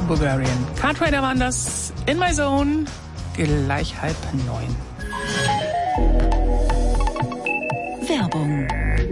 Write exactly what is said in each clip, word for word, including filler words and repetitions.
Bulgarian. Card Trader waren das. In My Zone. Gleich halb neun. Werbung.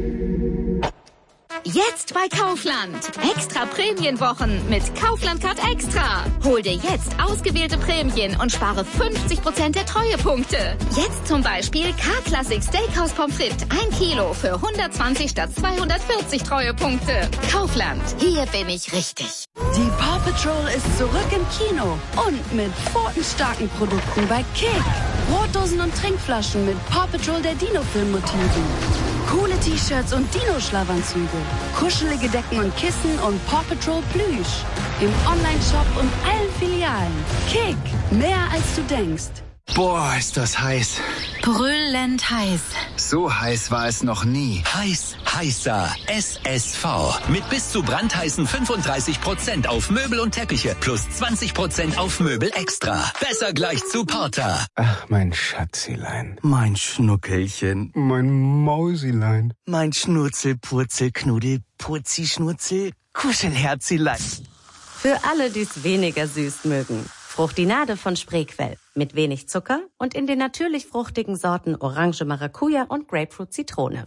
Jetzt bei Kaufland. Extra Prämienwochen mit Kaufland Card Extra. Hol dir jetzt ausgewählte Prämien und spare fünfzig Prozent der Treuepunkte. Jetzt zum Beispiel K-Classic Steakhouse Pommes frites ein Kilo für hundertzwanzig statt zweihundertvierzig Treuepunkte. Kaufland. Hier bin ich richtig. Die Paw Patrol ist zurück im Kino. Und mit pfotenstarken Produkten bei Kick. Brotdosen und Trinkflaschen mit Paw Patrol der Dino-Film-Motiven. Coole T-Shirts und Dino-Schlafanzüge. Kuschelige Decken und Kissen und Paw Patrol Plüsch. Im Online-Shop und allen Filialen. Kick. Mehr als du denkst. Boah, ist das heiß. Brüllend heiß. So heiß war es noch nie. Heiß, heißer. S S V. Mit bis zu brandheißen fünfunddreißig Prozent auf Möbel und Teppiche. Plus zwanzig Prozent auf Möbel extra. Besser gleich zu Porter. Ach, mein Schatzilein. Mein Schnuckelchen. Mein Mausilein. Mein Schnurzel, Purzel, Knuddel, Purzi, Schnurzel, Kuschelherzilein. Für alle, die es weniger süß mögen. Fruchtinade von Spreequell. Mit wenig Zucker und in den natürlich fruchtigen Sorten Orange Maracuja und Grapefruit Zitrone.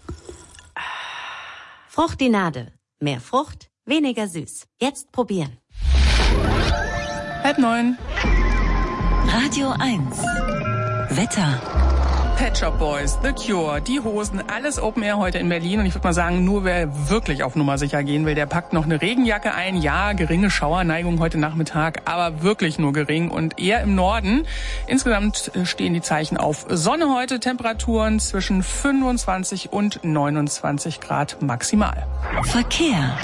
Fruchtinade. Mehr Frucht, weniger süß. Jetzt probieren. Halb neun. Radio eins. Wetter. Pet Shop Boys, The Cure, die Hosen, alles Open Air heute in Berlin. Und ich würde mal sagen, nur wer wirklich auf Nummer sicher gehen will, der packt noch eine Regenjacke ein. Ja, geringe Schauerneigung heute Nachmittag, aber wirklich nur gering und eher im Norden. Insgesamt stehen die Zeichen auf Sonne heute, Temperaturen zwischen fünfundzwanzig und neunundzwanzig Grad maximal. Verkehr.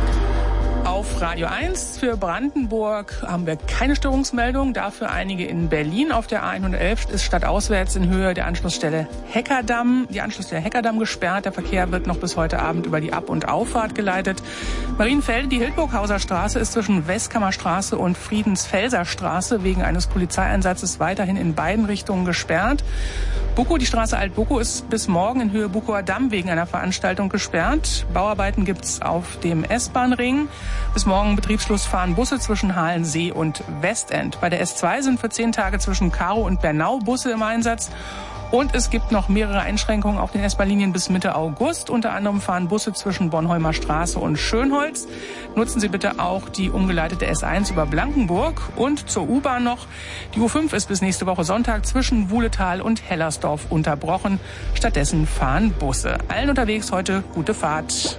Auf Radio eins für Brandenburg haben wir keine Störungsmeldung, dafür einige in Berlin. Auf der A hundertelf ist stadtauswärts in Höhe der Anschlussstelle Heckerdamm, die Anschlussstelle Heckerdamm gesperrt. Der Verkehr wird noch bis heute Abend über die Ab- und Auffahrt geleitet. Marienfelde, die Hildburghauser Straße ist zwischen Westkammerstraße und Friedensfelser Straße wegen eines Polizeieinsatzes weiterhin in beiden Richtungen gesperrt. Bukow, die Straße Alt-Bukow ist bis morgen in Höhe Bukower Damm wegen einer Veranstaltung gesperrt. Bauarbeiten gibt's auf dem S-Bahn-Ring. Bis morgen Betriebsschluss fahren Busse zwischen Halensee und Westend. Bei der S zwei sind für zehn Tage zwischen Karow und Bernau Busse im Einsatz. Und es gibt noch mehrere Einschränkungen auf den S-Bahn-Linien bis Mitte August. Unter anderem fahren Busse zwischen Bornholmer Straße und Schönholz. Nutzen Sie bitte auch die umgeleitete S eins über Blankenburg. Und zur U-Bahn noch. Die U fünf ist bis nächste Woche Sonntag zwischen Wuhletal und Hellersdorf unterbrochen. Stattdessen fahren Busse. Allen unterwegs heute gute Fahrt.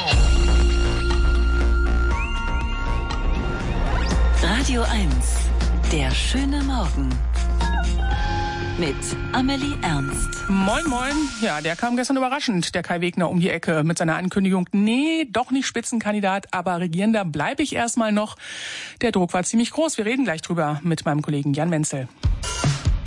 Radio eins. Der schöne Morgen. Mit Amelie Ernst. Moin, moin. Ja, der kam gestern überraschend, der Kai Wegner, um die Ecke mit seiner Ankündigung. Nee, doch nicht Spitzenkandidat, aber Regierender bleibe ich erstmal noch. Der Druck war ziemlich groß. Wir reden gleich drüber mit meinem Kollegen Jan Menzel.